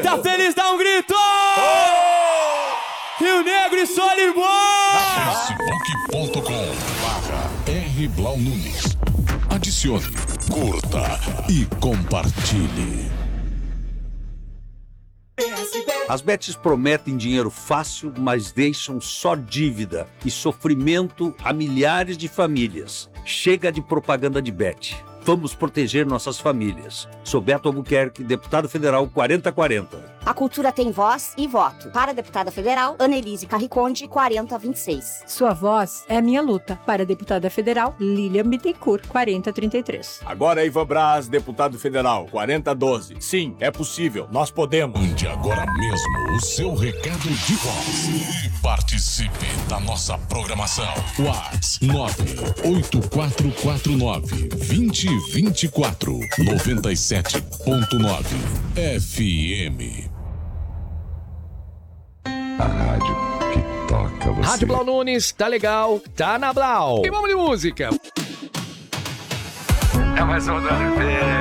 tá feliz, dá um grito! Rio Negro e Solimões! Facebook.com/R Blau Nunes. Adicione, curta e compartilhe. As bets prometem dinheiro fácil, mas deixam só dívida e sofrimento a milhares de famílias. Chega de propaganda de bet. Vamos proteger nossas famílias. Sou Beto Albuquerque, deputado federal 4040. A cultura tem voz e voto. Para a deputada federal, Annelise Carriconde, 4026. Sua voz é a minha luta. Para a deputada federal, Lilian Bittencourt, 4033. Agora Ivan Braz, deputado federal, 4012. Sim, é possível, nós podemos. Mande agora mesmo o seu recado de voz e participe da nossa programação. WhatsApp 98449-2024 97.9 FM. A rádio que toca você. Rádio Blau Nunes, tá legal, tá na Blau. E vamos de música. É mais um do